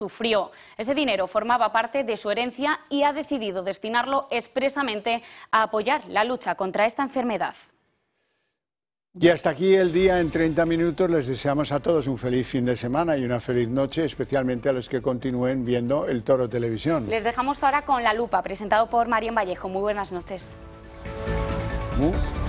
sufrió. Ese dinero formaba parte de su herencia y ha decidido destinarlo expresamente a apoyar la lucha contra esta enfermedad. Y hasta aquí el día en 30 minutos. Les deseamos a todos un feliz fin de semana y una feliz noche, especialmente a los que continúen viendo El Toro Televisión. Les dejamos ahora con La Lupa, presentado por Marién Vallejo. Muy buenas noches.